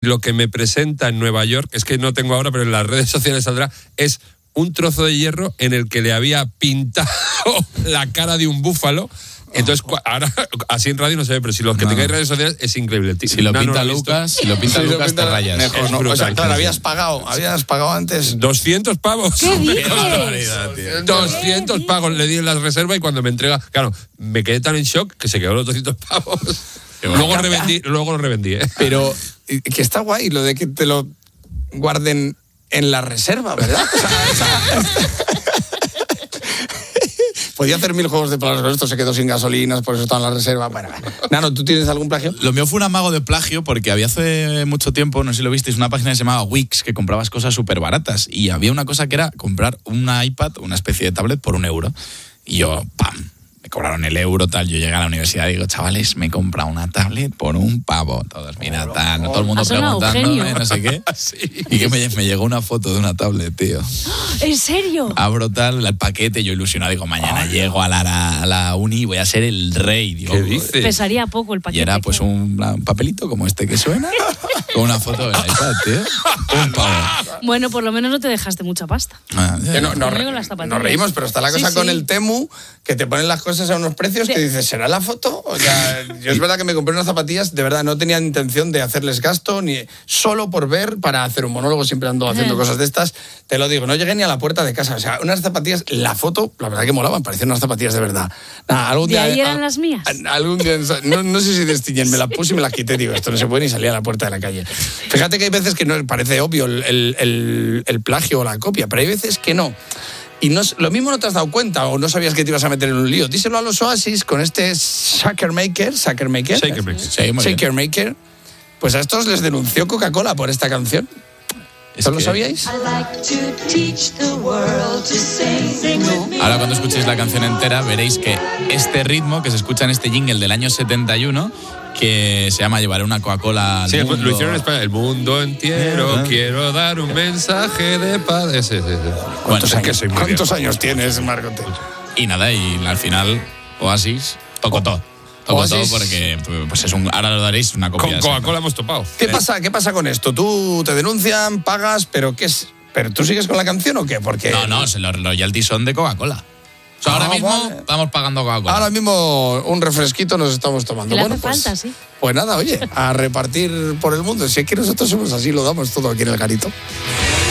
Lo que me presenta en Nueva York, es que no tengo ahora, pero en las redes sociales saldrá, es un trozo de hierro en el que le había pintado la cara de un búfalo. Entonces, ahora, así en radio no se ve, pero si los que tengáis redes sociales, es increíble. Si lo pinta Lucas, Lucas te rayas. Mejor, ¿no? O sea, claro, habías pagado antes. 200 pavos. ¿Qué dices? 200 pavos le di en la reserva y cuando me entrega, claro, me quedé tan en shock que se quedó los 200 pavos. Luego lo revendí, ¿eh? Pero que está guay lo de que te lo guarden en la reserva, ¿verdad? Podía hacer 1000 juegos de palabras con esto, se quedó sin gasolinas, por eso estaba en la reserva. Bueno, Nano, ¿tú tienes algún plagio? Lo mío fue un amago de plagio porque había hace mucho tiempo, no sé si lo visteis, una página que se llamaba Wix, que comprabas cosas súper baratas. Y había una cosa que era comprar una iPad, una especie de tablet, por €1. Y yo, ¡pam! Me cobraron el euro, tal. Yo llegué a la universidad y digo, chavales, me he comprado una tablet por £1. Todos, mira, tal. Todo el mundo preguntándome, no sé qué. Sí. Y que me llegó una foto de una tablet, tío. ¿En serio? Abro tal, el paquete, yo ilusionado, digo, mañana llego a la uni y voy a ser el rey. Digo, ¿qué dices? Pesaría poco el paquete. Y era pues un papelito como este que suena, con una foto de la iPad, tío. £1. Bueno, por lo menos no te dejaste mucha pasta. Nos reímos, pero está la cosa con el Temu, que te ponen las cosas a unos precios que dices, ¿será la foto? O sea, yo es verdad que me compré unas zapatillas, de verdad, no tenía intención de hacerles gasto, ni solo por ver, para hacer un monólogo, siempre ando haciendo cosas de estas. Te lo digo, no llegué ni a la puerta de casa. O sea, unas zapatillas, la foto, la verdad que molaban, parecían unas zapatillas de verdad. Nada, algún día, ¿de ahí eran las mías? Algún día, no sé si destiñen, me las puse y me las quité, digo, esto no se puede ni salir a la puerta de la calle. Fíjate que hay veces que no parece obvio el plagio o la copia, pero hay veces que no. Y lo mismo no te has dado cuenta o no sabías que te ibas a meter en un lío. Díselo a los Oasis con este Shaker Maker. Pues a estos les denunció Coca-Cola por esta canción. ¿Eso lo sabíais? Ahora cuando escuchéis la canción entera veréis que este ritmo que se escucha en este jingle del año 71, que se llama Llevaré una Coca-Cola al mundo. Lo hicieron en España. El mundo entero, quiero dar un mensaje de paz. ¿Cuántos años tienes, Margote? Y nada, y al final Oasis tocó todo. Tocó todo porque pues es ahora lo daréis una copia. Con Coca-Cola hemos topado. ¿Qué pasa con esto? Tú te denuncian, pagas, pero ¿qué es? ¿Pero tú sigues con la canción o qué? Porque No, los royalties son de Coca-Cola. O sea, ahora mismo estamos pagando Coca-Cola. Ahora mismo un refresquito nos estamos tomando. Bueno, falta, sí. Pues nada, oye, a repartir por el mundo. Si es que nosotros somos así, lo damos todo aquí en el garito.